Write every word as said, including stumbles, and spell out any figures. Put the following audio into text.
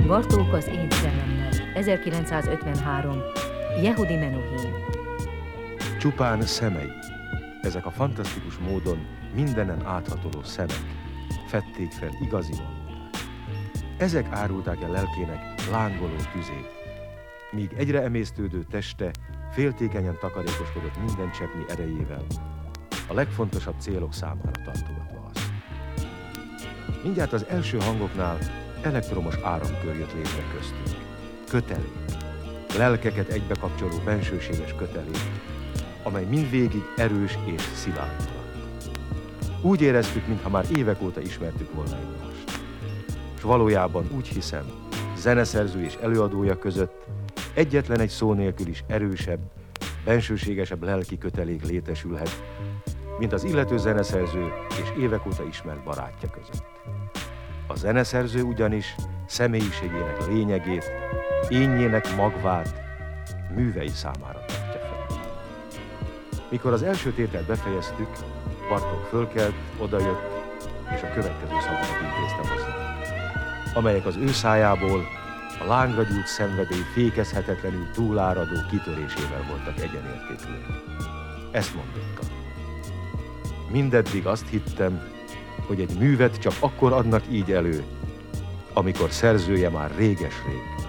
Bartók az én szellemmel, ezerkilencszázötvenhárom. Yehudi Menuhin. Csupán szemei, ezek a fantasztikus módon mindenen áthatoló szemek fedték fel igazi valóját. Ezek árulták el lelkének lángoló tüzét, míg egyre emésztődő teste féltékenyen takarékoskodott minden cseppnyi erejével, a legfontosabb célok számára tartogatva azt. Mindjárt az első hangoknál elektromos áramkör jött létre köztünk. Kötelék, lelkeket egybekapcsoló bensőséges kötelék, amely mindvégig erős és szilárd maradt. Úgy éreztük, mintha már évek óta ismertük volna egymást. És valójában úgy hiszem, zeneszerző és előadója között egyetlen egy szó nélkül is erősebb, bensőségesebb lelki kötelék létesülhet, mint az illető zeneszerző és évek óta ismert barátja között. A zeneszerző ugyanis személyiségének lényegét, énjének magvát művei számára tartja fel. Mikor az első tételt befejeztük, Bartók fölkelt, odajött, és a következő szavakat intézte hozzá, amelyek az ő szájából a lángra gyújt szenvedély fékezhetetlenül túláradó kitörésével voltak egyenértékűek. Ezt mondotta. Mindeddig azt hittem, hogy egy művet csak akkor adnak így elő, amikor szerzője már réges-rég